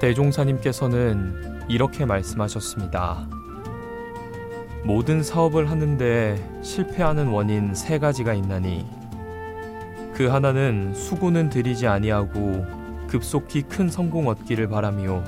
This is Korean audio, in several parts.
대종사님께서는 이렇게 말씀하셨습니다. 모든 사업을 하는데 실패하는 원인 3가지가 있나니 그 하나는 수고는 들이지 아니하고 급속히 큰 성공 얻기를 바라며,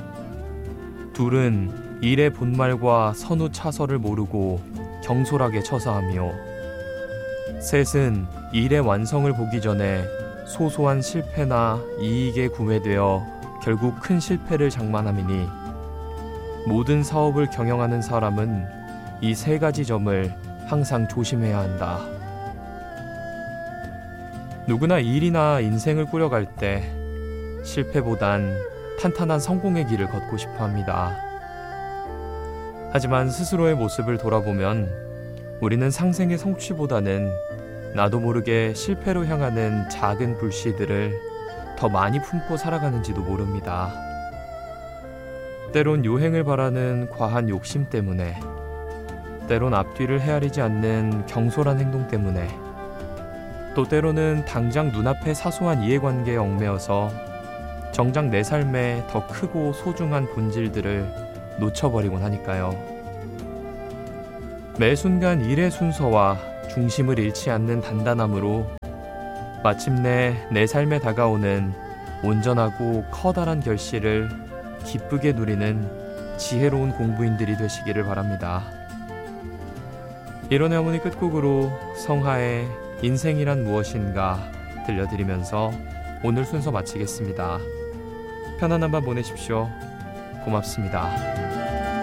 둘은 일의 본말과 선후 차설을 모르고 경솔하게 처사하며, 셋은 일의 완성을 보기 전에 소소한 실패나 이익에 구매되어 결국 큰 실패를 장만함이니, 모든 사업을 경영하는 사람은 이 3가지 점을 항상 조심해야 한다. 누구나 일이나 인생을 꾸려갈 때 실패보단 탄탄한 성공의 길을 걷고 싶어 합니다. 하지만 스스로의 모습을 돌아보면 우리는 상생의 성취보다는 나도 모르게 실패로 향하는 작은 불씨들을 더 많이 품고 살아가는지도 모릅니다. 때론 요행을 바라는 과한 욕심 때문에, 때론 앞뒤를 헤아리지 않는 경솔한 행동 때문에, 또 때로는 당장 눈앞의 사소한 이해관계에 얽매여서 정작 내 삶에 더 크고 소중한 본질들을 놓쳐버리곤 하니까요. 매 순간 일의 순서와 중심을 잃지 않는 단단함으로 마침내 내 삶에 다가오는 온전하고 커다란 결실을 기쁘게 누리는 지혜로운 공부인들이 되시기를 바랍니다. 이런 어머니 끝곡으로 성하의 인생이란 무엇인가 들려드리면서 오늘 순서 마치겠습니다. 편안한 밤 보내십시오. 고맙습니다.